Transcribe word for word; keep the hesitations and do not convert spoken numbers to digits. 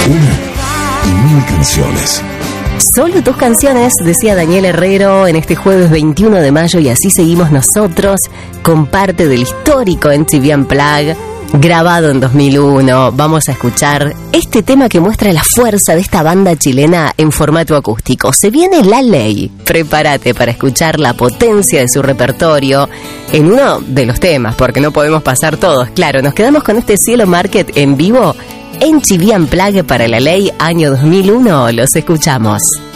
Una y mil canciones. Solo tus canciones, decía Daniel Herrero en este jueves veintiuno de mayo, y así seguimos nosotros con parte del histórico M T V Unplugged, grabado en dos mil uno. Vamos a escuchar este tema que muestra la fuerza de esta banda chilena en formato acústico. Se viene La Ley. Prepárate para escuchar la potencia de su repertorio en uno de los temas, porque no podemos pasar todos. Claro, nos quedamos con este Cielo Market en vivo. M T V Unplugged para La Ley, año dos mil uno. Los escuchamos.